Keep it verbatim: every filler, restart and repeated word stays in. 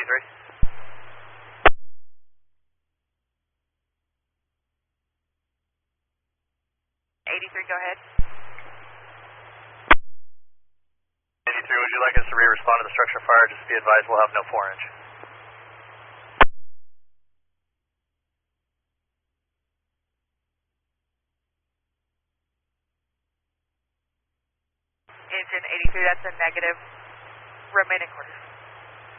eighty-three. eighty-three, go ahead. eighty-three, would you like us to re-respond to the structure fire? Just be advised we'll have no four inch. Engine eighty-three, that's a negative. Remaining quarters.